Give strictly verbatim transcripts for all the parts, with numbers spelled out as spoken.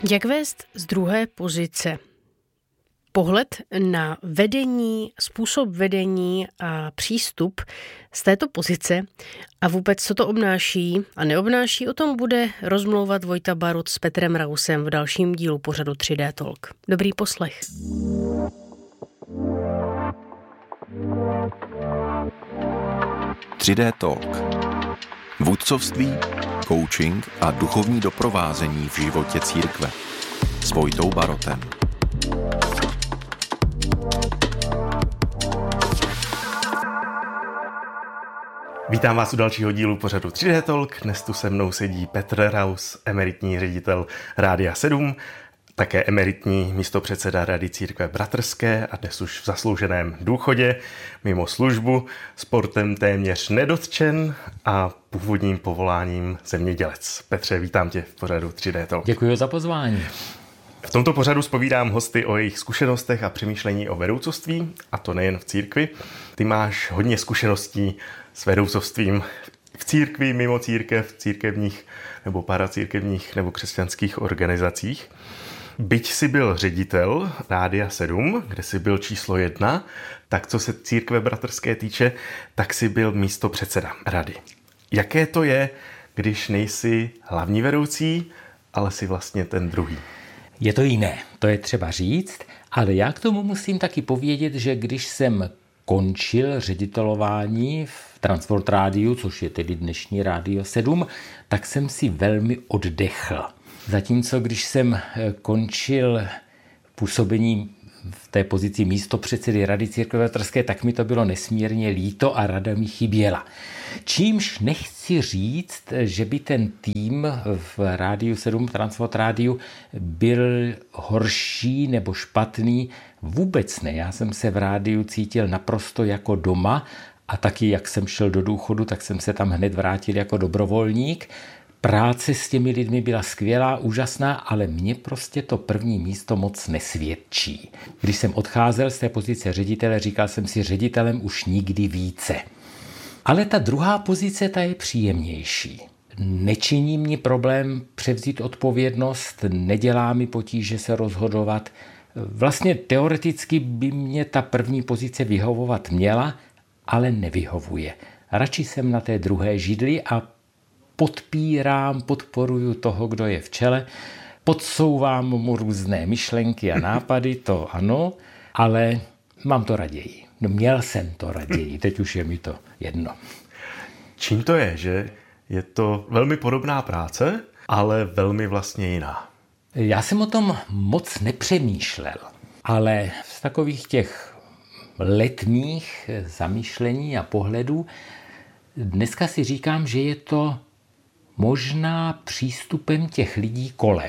Jak vést z druhé pozice? Pohled na vedení, způsob vedení a přístup z této pozice a vůbec, co to obnáší a neobnáší, o tom bude rozmlouvat Vojta Barut s Petrem Rausem v dalším dílu pořadu tři dé Talk. Dobrý poslech. tři dé Talk. Vůdcovství, coaching a duchovní doprovázení v životě církve. S Vojtou Barotem. Vítám vás u dalšího dílu pořadu tři dé Talk. Dnes tu se mnou sedí Petr Raus, emeritní ředitel Rádia sedm, také emeritní místopředseda Rady církve bratrské a dnes už v zaslouženém důchodě, mimo službu, sportem téměř nedotčen a původním povoláním zemědělec. Petře, vítám tě v pořadu tři dé Talk. Děkuji za pozvání. V tomto pořadu zpovídám hosty o jejich zkušenostech a přemýšlení o vedoucovství, a to nejen v církvi. Ty máš hodně zkušeností s vedoucovstvím v církvi, mimo církev, v církevních nebo paracírkevních nebo křesťanských organizacích. Byť jsi byl ředitel Rádia sedm, kde jsi byl číslo jedna, tak co se církve bratrské týče, tak jsi byl místopředseda rady. Jaké to je, když nejsi hlavní vedoucí, ale jsi vlastně ten druhý? Je to jiné, to je třeba říct, ale já k tomu musím taky povědět, že když jsem končil ředitelování v Transport Rádiu, což je tedy dnešní Rádio sedm, tak jsem si velmi oddechl. Zatímco když jsem končil působení v té pozici místopředsedy Rady církve bratrské, tak mi to bylo nesmírně líto a rada mi chyběla. Čímž nechci říct, že by ten tým v Rádiu sedm, Transport Rádiu, byl horší nebo špatný. Vůbec ne. Já jsem se v rádiu cítil naprosto jako doma a taky, jak jsem šel do důchodu, tak jsem se tam hned vrátil jako dobrovolník. Práce s těmi lidmi byla skvělá, úžasná, ale mě prostě to první místo moc nesvědčí. Když jsem odcházel z té pozice ředitele, říkal jsem si, ředitelem už nikdy více. Ale ta druhá pozice, ta je příjemnější. Nečiní mi problém převzít odpovědnost, nedělá mi potíže se rozhodovat. Vlastně teoreticky by mě ta první pozice vyhovovat měla, ale nevyhovuje. Radši jsem na té druhé židli a podpírám, podporuju toho, kdo je v čele, podsouvám mu různé myšlenky a nápady, to ano, ale mám to raději. No, měl jsem to raději, teď už je mi to jedno. Čím to je, že je to velmi podobná práce, ale velmi vlastně jiná? Já jsem o tom moc nepřemýšlel, ale z takových těch letních zamýšlení a pohledů dneska si říkám, že je to možná přístupem těch lidí kolem.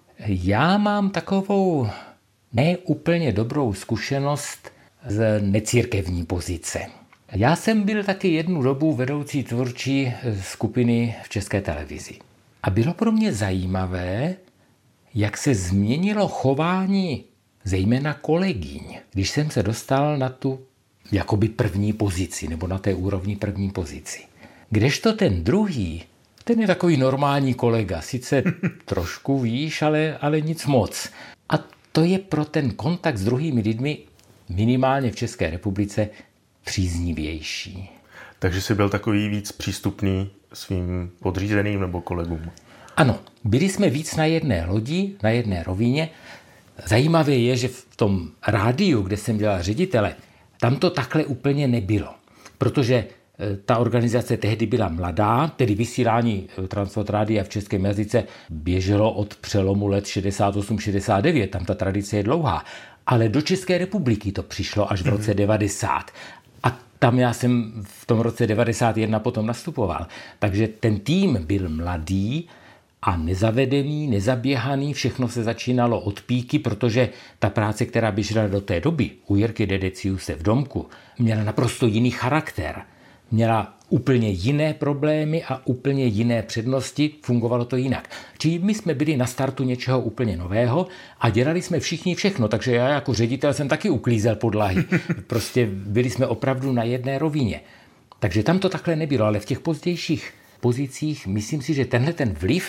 Já mám takovou neúplně dobrou zkušenost z necírkevní pozice. Já jsem byl taky jednu dobu vedoucí tvůrčí skupiny v České televizi. A bylo pro mě zajímavé, jak se změnilo chování zejména kolegyň, když jsem se dostal na tu jakoby první pozici, nebo na té úrovni první pozici. Kdežto ten druhý, ten je takový normální kolega, sice trošku výš, ale, ale nic moc. A to je pro ten kontakt s druhými lidmi minimálně v České republice příznivější. Takže jsi byl takový víc přístupný svým podřízeným nebo kolegům? Ano, byli jsme víc na jedné lodi, na jedné rovině. Zajímavé je, že v tom rádiu, kde jsem dělal ředitele, tam to takhle úplně nebylo, protože ta organizace tehdy byla mladá, tedy vysílání Transport Rádia v českém jazyce běželo od přelomu let šedesát osm šedesát devět, tam ta tradice je dlouhá, ale do České republiky to přišlo až v roce devadesát. A tam já jsem v tom roce devadesát jedna potom nastupoval. Takže ten tým byl mladý a nezavedený, nezaběhaný, všechno se začínalo od píky, protože ta práce, která běžela do té doby u Jirky Dedeciuse v Domku, měla naprosto jiný charakter. Měla úplně jiné problémy a úplně jiné přednosti, fungovalo to jinak. Čili my jsme byli na startu něčeho úplně nového a dělali jsme všichni všechno, takže já jako ředitel jsem taky uklízel podlahy. Prostě byli jsme opravdu na jedné rovině. Takže tam to takhle nebylo, ale v těch pozdějších pozicích myslím si, že tenhle ten vliv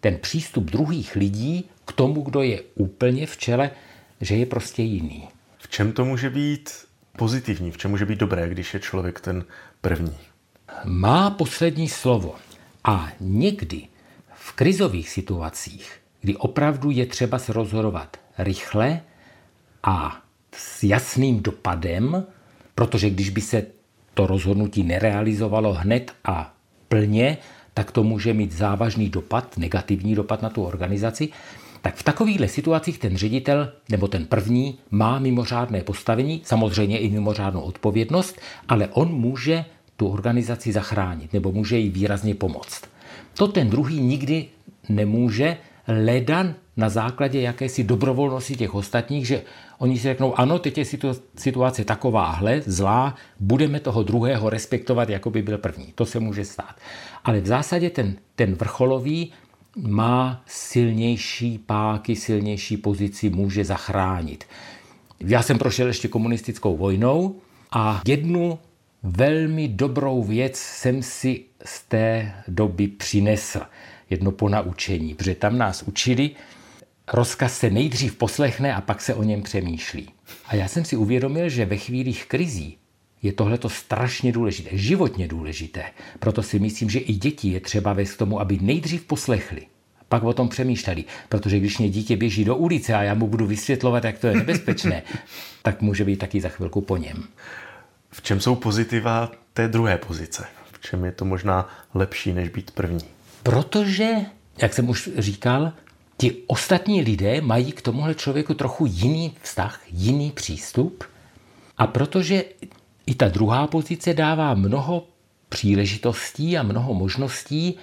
ten přístup druhých lidí k tomu, kdo je úplně v čele, že je prostě jiný. V čem to může být pozitivní, v čem může být dobré, když je člověk ten první? Má poslední slovo. A někdy v krizových situacích, kdy opravdu je třeba se rozhodovat rychle a s jasným dopadem, protože když by se to rozhodnutí nerealizovalo hned a plně, tak to může mít závažný dopad, negativní dopad na tu organizaci, tak v takovýchhle situacích ten ředitel nebo ten první má mimořádné postavení, samozřejmě i mimořádnou odpovědnost, ale on může tu organizaci zachránit nebo může jí výrazně pomoct. To ten druhý nikdy nemůže, leda na základě jakési dobrovolnosti těch ostatních, že oni si řeknou, ano, teď je situace takováhle, zlá, budeme toho druhého respektovat, jako by byl první. To se může stát. Ale v zásadě ten, ten vrcholový má silnější páky, silnější pozici, může zachránit. Já jsem prošel ještě komunistickou vojnou a jednu velmi dobrou věc jsem si z té doby přinesl. Jedno ponaučení, protože tam nás učili, rozkaz se nejdřív poslechne a pak se o něm přemýšlí. A já jsem si uvědomil, že ve chvílích krizí je tohleto strašně důležité, životně důležité. Proto si myslím, že i děti je třeba vést k tomu, aby nejdřív poslechli, pak o tom přemýšleli. Protože když mě dítě běží do ulice a já mu budu vysvětlovat, jak to je nebezpečné, tak může být taky za chvilku po něm. V čem jsou pozitiva té druhé pozice? V čem je to možná lepší, než být první? Protože, jak jsem už říkal, ti ostatní lidé mají k tomuhle člověku trochu jiný vztah, jiný přístup a protože i ta druhá pozice dává mnoho příležitostí a mnoho možností,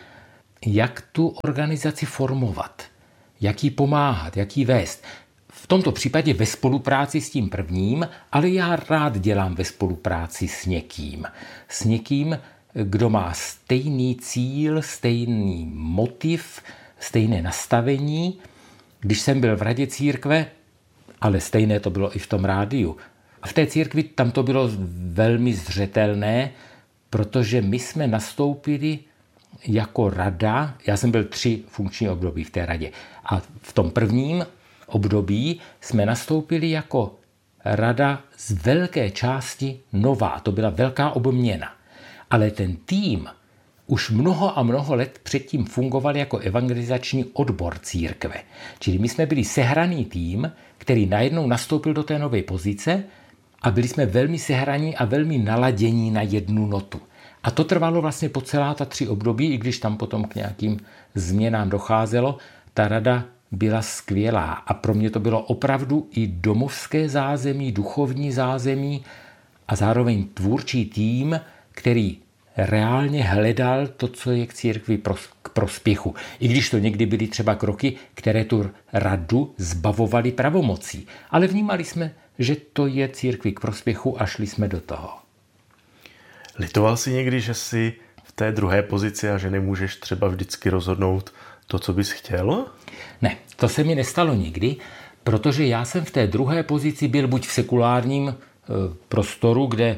jak tu organizaci formovat, jak jí pomáhat, jak jí vést. V tomto případě ve spolupráci s tím prvním, ale já rád dělám ve spolupráci s někým. S někým, kdo má stejný cíl, stejný motiv, stejné nastavení. Když jsem byl v radě církve, ale stejné to bylo i v tom rádiu. A v té církvi tam to bylo velmi zřetelné, protože my jsme nastoupili jako rada, já jsem byl tři funkční období v té radě, a v tom prvním období jsme nastoupili jako rada z velké části nová. To byla velká obměna. Ale ten tým už mnoho a mnoho let předtím fungoval jako evangelizační odbor církve. Čili my jsme byli sehraný tým, který najednou nastoupil do té nové pozice a byli jsme velmi sehraní a velmi naladění na jednu notu. A to trvalo vlastně po celá ta tři období, i když tam potom k nějakým změnám docházelo, ta rada byla skvělá a pro mě to bylo opravdu i domovské zázemí, duchovní zázemí a zároveň tvůrčí tým, který reálně hledal to, co je k církvi k prospěchu. I když to někdy byly třeba kroky, které tu radu zbavovaly pravomocí. Ale vnímali jsme, že to je církvi k prospěchu a šli jsme do toho. Litoval jsi někdy, že jsi v té druhé pozici a že nemůžeš třeba vždycky rozhodnout to, co bys chtěl? Ne, to se mi nestalo nikdy, protože já jsem v té druhé pozici byl buď v sekulárním e, prostoru, kde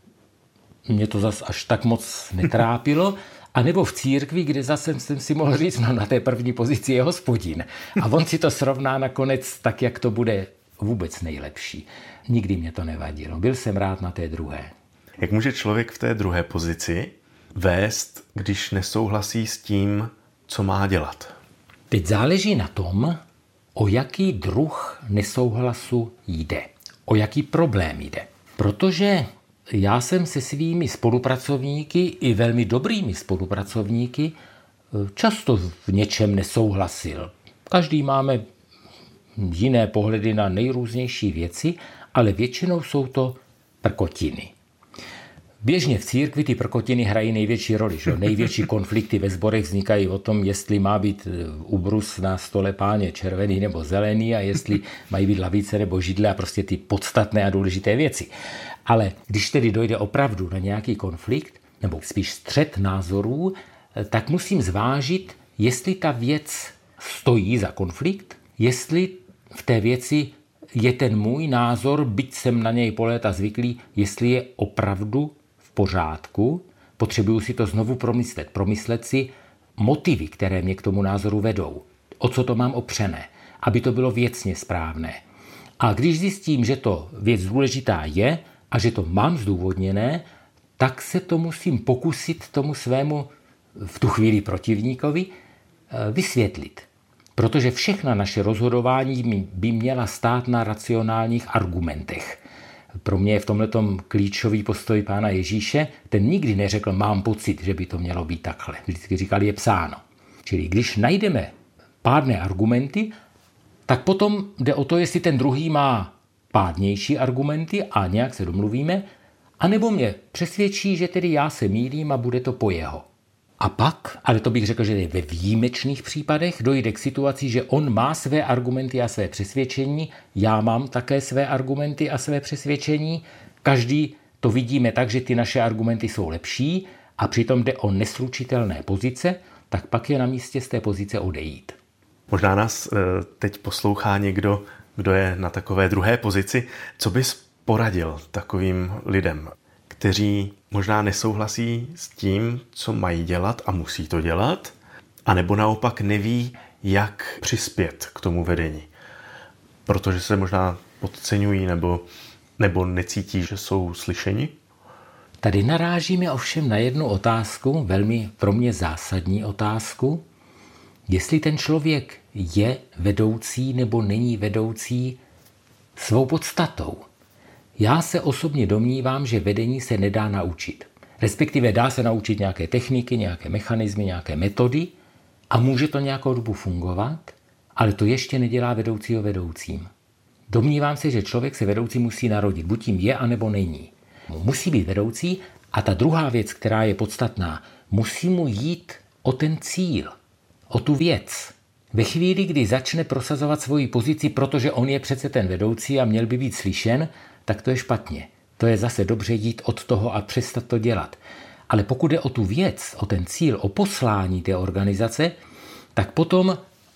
mě to zas až tak moc netrápilo, anebo v církvi, kde zase jsem si mohl říct, no na té první pozici je Hospodin. A on si to srovná nakonec tak, jak to bude vůbec nejlepší. Nikdy mě to nevadilo. Byl jsem rád na té druhé. Jak může člověk v té druhé pozici vést, když nesouhlasí s tím, co má dělat? Teď záleží na tom, o jaký druh nesouhlasu jde. O jaký problém jde. Protože já jsem se svými spolupracovníky, i velmi dobrými spolupracovníky, často v něčem nesouhlasil. Každý máme jiné pohledy na nejrůznější věci, ale většinou jsou to prkotiny. Běžně v církvi ty prkotiny hrají největší roli. Že? Největší konflikty ve sborech vznikají o tom, jestli má být ubrus na stole páně červený nebo zelený a jestli mají být lavice nebo židle a prostě ty podstatné a důležité věci. Ale když tedy dojde opravdu na nějaký konflikt, nebo spíš střet názorů, tak musím zvážit, jestli ta věc stojí za konflikt, jestli v té věci je ten můj názor, byť jsem na něj po léta zvyklý, jestli je opravdu v pořádku, potřebuju si to znovu promyslet. Promyslet si, motivy, které mě k tomu názoru vedou, o co to mám opřené, aby to bylo věcně správné. A když zjistím, že to věc důležitá je a že to mám zdůvodněné, tak se to musím pokusit tomu svému v tu chvíli protivníkovi vysvětlit. Protože všechna naše rozhodování by měla stát na racionálních argumentech. Pro mě je v tomhletom klíčový postoj pána Ježíše. Ten nikdy neřekl, mám pocit, že by to mělo být takhle. Vždycky říkal, je psáno. Čili když najdeme pádné argumenty, tak potom jde o to, jestli ten druhý má pádnější argumenty a nějak se domluvíme, anebo mě přesvědčí, že tedy já se mýlím a bude to po jeho. A pak, ale to bych řekl, že je ve výjimečných případech, dojde k situaci, že on má své argumenty a své přesvědčení, já mám také své argumenty a své přesvědčení, každý to vidíme tak, že ty naše argumenty jsou lepší a přitom jde o neslučitelné pozice, tak pak je na místě z té pozice odejít. Možná nás teď poslouchá někdo, kdo je na takové druhé pozici. Co bys poradil takovým lidem, kteří možná nesouhlasí s tím, co mají dělat a musí to dělat, anebo naopak neví, jak přispět k tomu vedení, protože se možná podceňují nebo, nebo necítí, že jsou slyšeni? Tady narážíme ovšem na jednu otázku, velmi pro mě zásadní otázku, jestli ten člověk je vedoucí nebo není vedoucí svou podstatou. Já se osobně domnívám, že vedení se nedá naučit. Respektive dá se naučit nějaké techniky, nějaké mechanismy, nějaké metody a může to nějakou dobu fungovat, ale to ještě nedělá vedoucího vedoucím. Domnívám se, že člověk se vedoucí musí narodit, buď tím je, anebo není. Musí být vedoucí a ta druhá věc, která je podstatná, musí mu jít o ten cíl, o tu věc. Ve chvíli, kdy začne prosazovat svoji pozici, protože on je přece ten vedoucí a měl by být slyšen, tak to je špatně. To je zase dobře jít od toho a přestat to dělat. Ale pokud jde o tu věc, o ten cíl, o poslání té organizace, tak potom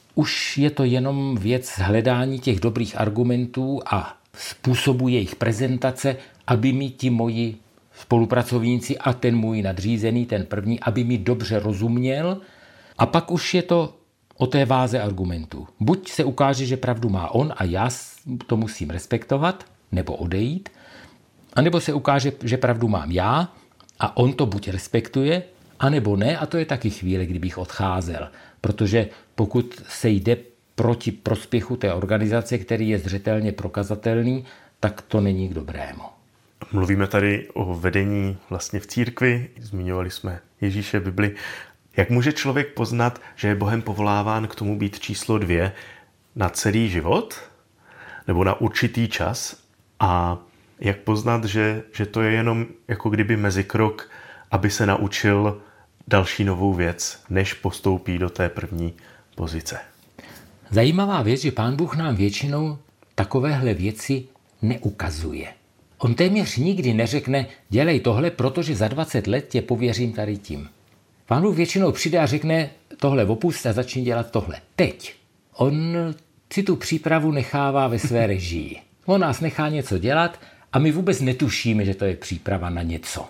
už je to jenom věc hledání těch dobrých argumentů a způsobu jejich prezentace, aby mi ti moji spolupracovníci a ten můj nadřízený, ten první, aby mi dobře rozuměl. A pak už je to o té váze argumentů. Buď se ukáže, že pravdu má on a já to musím respektovat, nebo odejít, anebo se ukáže, že pravdu mám já a on to buď respektuje, anebo ne, a to je taky chvíle, kdybych odcházel. Protože pokud se jde proti prospěchu té organizace, který je zřetelně prokazatelný, tak to není k dobrému. Mluvíme tady o vedení vlastně v církvi, zmiňovali jsme Ježíše, Bibli. Jak může člověk poznat, že je Bohem povoláván k tomu být číslo dvě na celý život nebo na určitý čas? A jak poznat, že, že to je jenom jako kdyby mezikrok, aby se naučil další novou věc, než postoupí do té první pozice? Zajímavá věc, že Pán Bůh nám většinou takovéhle věci neukazuje. On téměř nikdy neřekne, dělej tohle, protože za dvacet let tě pověřím tady tím. Pán Bůh většinou přijde a řekne, tohle opust a začni dělat tohle. Teď. On si tu přípravu nechává ve své režii. On nás nechá něco dělat a my vůbec netušíme, že to je příprava na něco.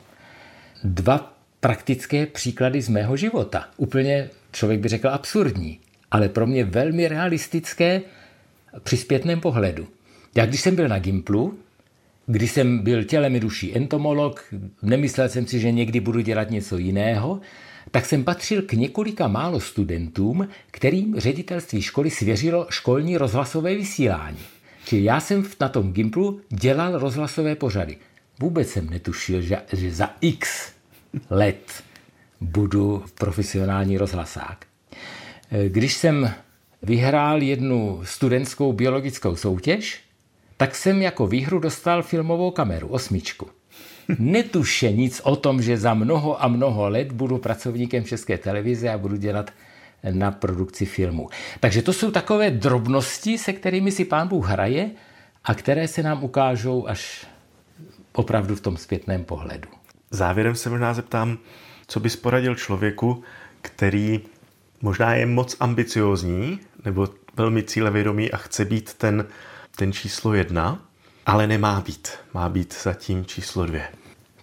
Dva praktické příklady z mého života. Úplně člověk by řekl absurdní, ale pro mě velmi realistické při zpětném pohledu. Já když jsem byl na Gimplu, když jsem byl tělem i duší entomolog, nemyslel jsem si, že někdy budu dělat něco jiného, tak jsem patřil k několika málo studentům, kterým ředitelství školy svěřilo školní rozhlasové vysílání. Čili já jsem na tom Gimplu dělal rozhlasové pořady. Vůbec jsem netušil, že, že za x let budu profesionální rozhlasák. Když jsem vyhrál jednu studentskou biologickou soutěž, tak jsem jako výhru dostal filmovou kameru, osmičku. Netuše nic o tom, že za mnoho a mnoho let budu pracovníkem České televize a budu dělat na produkci filmu. Takže to jsou takové drobnosti, se kterými si Pán Bůh hraje a které se nám ukážou až opravdu v tom zpětném pohledu. Závěrem se možná zeptám, co bys poradil člověku, který možná je moc ambiciózní nebo velmi cílevědomý a chce být ten, ten číslo jedna, ale nemá být. Má být zatím číslo dvě.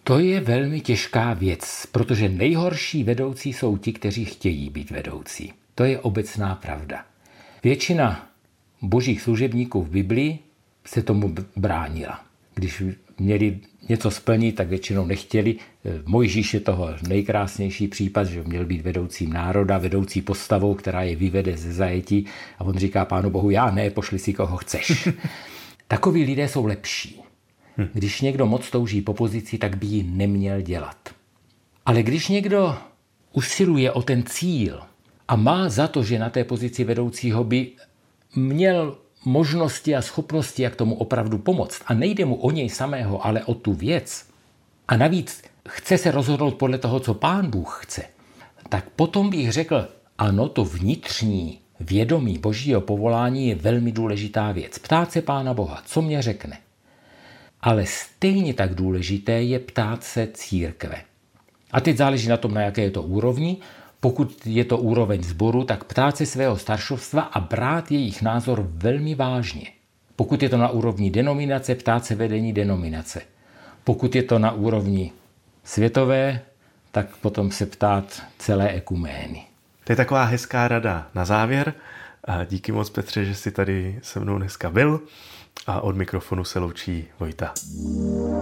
To je velmi těžká věc, protože nejhorší vedoucí jsou ti, kteří chtějí být vedoucí. To je obecná pravda. Většina božích služebníků v Biblii se tomu bránila. Když měli něco splnit, tak většinou nechtěli. Mojžíš je toho nejkrásnější případ, že měl být vedoucím národa, vedoucí postavou, která je vyvede ze zajetí a on říká Pánu Bohu, já ne, pošli si koho chceš. Takoví lidé jsou lepší. Když někdo moc touží po pozici, tak by ji neměl dělat. Ale když někdo usiluje o ten cíl a má za to, že na té pozici vedoucího by měl možnosti a schopnosti, jak tomu opravdu pomoct, a nejde mu o něj samého, ale o tu věc, a navíc chce se rozhodnout podle toho, co Pán Bůh chce, tak potom bych řekl, ano, to vnitřní vědomí božího povolání je velmi důležitá věc. Ptát se Pána Boha, co mě řekne. Ale stejně tak důležité je ptát se církve. A teď záleží na tom, na jaké je to úrovni. Pokud je to úroveň sboru, tak ptát se svého staršovstva a brát jejich názor velmi vážně. Pokud je to na úrovni denominace, ptát se vedení denominace. Pokud je to na úrovni světové, tak potom se ptát celé ekumény. To je taková hezká rada na závěr. A díky moc, Petře, že jsi tady se mnou dneska byl. A od mikrofonu se loučí Vojta.